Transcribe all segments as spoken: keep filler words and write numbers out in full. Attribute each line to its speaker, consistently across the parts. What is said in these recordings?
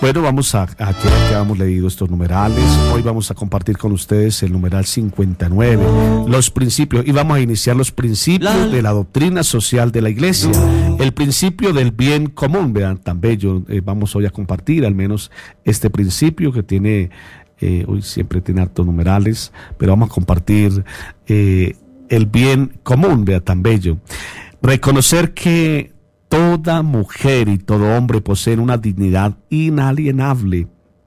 Speaker 1: Bueno, vamos a, a ya que hemos leído estos numerales, hoy vamos a compartir con ustedes el numeral cincuenta y nueve, los principios, y vamos a iniciar los principios de la doctrina social de la Iglesia, el principio del bien común. Vean, tan bello, eh, vamos hoy a compartir al menos este principio que tiene, eh, hoy siempre tiene hartos numerales, pero vamos a compartir eh, el bien común, vean, tan bello. Reconocer que toda mujer y todo hombre poseen una dignidad inalienable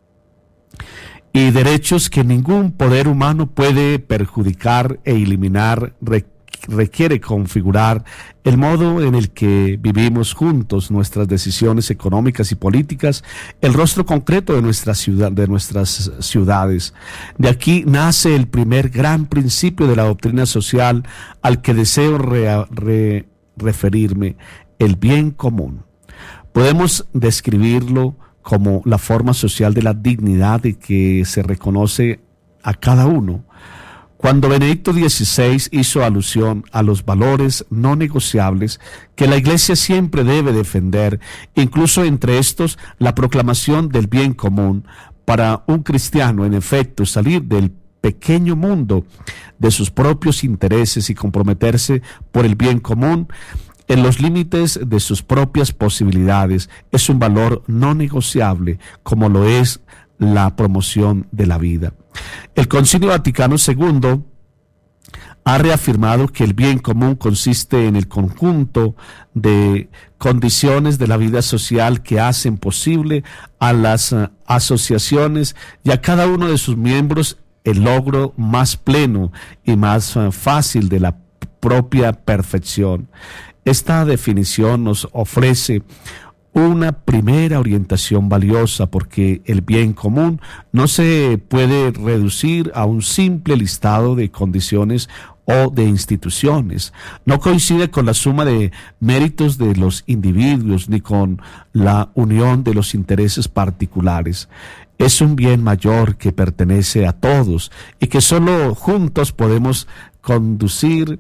Speaker 1: y derechos que ningún poder humano puede perjudicar e eliminar. Requiere configurar el modo en el que vivimos juntos, nuestras decisiones económicas y políticas, el rostro concreto de nuestra ciudad, de nuestras ciudades. De aquí nace el primer gran principio de la doctrina social al que deseo re, re, referirme: el bien común. Podemos describirlo como la forma social de la dignidad de que se reconoce a cada uno. Cuando Benedicto dieciséis hizo alusión a los valores no negociables que la Iglesia siempre debe defender, incluso entre estos la proclamación del bien común, para un cristiano, en efecto, salir del pequeño mundo de sus propios intereses y comprometerse por el bien común en los límites de sus propias posibilidades es un valor no negociable, como lo es la promoción de la vida. El Concilio Vaticano segundo ha reafirmado que el bien común consiste en el conjunto de condiciones de la vida social que hacen posible a las uh, asociaciones y a cada uno de sus miembros el logro más pleno y más uh, fácil de la propia perfección. Esta definición nos ofrece una primera orientación valiosa, porque el bien común no se puede reducir a un simple listado de condiciones o de instituciones. No coincide con la suma de méritos de los individuos ni con la unión de los intereses particulares. Es un bien mayor que pertenece a todos y que solo juntos podemos conducir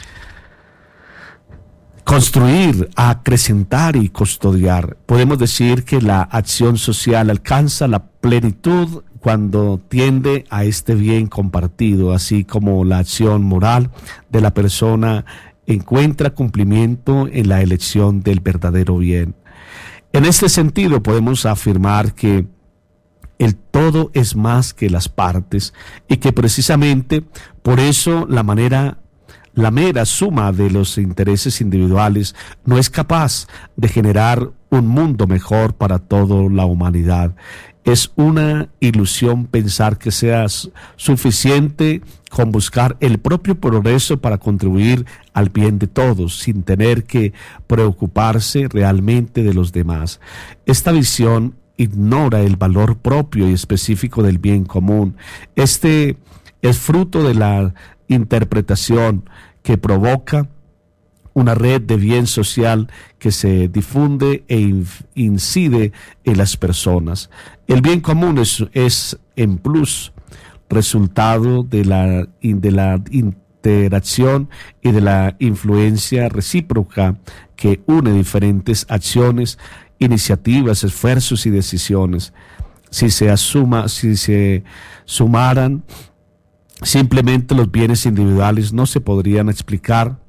Speaker 1: Construir, acrecentar y custodiar. Podemos decir que la acción social alcanza la plenitud cuando tiende a este bien compartido, así como la acción moral de la persona encuentra cumplimiento en la elección del verdadero bien. En este sentido, podemos afirmar que el todo es más que las partes y que precisamente por eso la manera La mera suma de los intereses individuales no es capaz de generar un mundo mejor para toda la humanidad. Es una ilusión pensar que sea suficiente con buscar el propio progreso para contribuir al bien de todos, sin tener que preocuparse realmente de los demás. Esta visión ignora el valor propio y específico del bien común. Este es fruto de la interpretación que provoca una red de bien social que se difunde e incide en las personas. El bien común es, es en plus resultado de la, de la interacción y de la influencia recíproca que une diferentes acciones, iniciativas, esfuerzos y decisiones. Si se asuma, si se sumaran simplemente los bienes individuales, no se podrían explicar